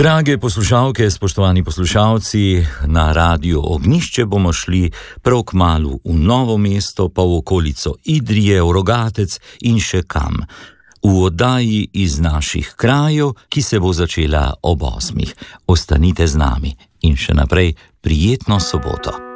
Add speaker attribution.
Speaker 1: Drage poslušalke, spoštovani poslušalci, na Radiu Ognjišče bomo šli prav kmalu v Novo mesto, pa v okolico Idrije, v Rogatec in še kam. V oddaji iz naših krajev, ki se bo začela ob 8. Ostanite z nami in še naprej prijetno soboto.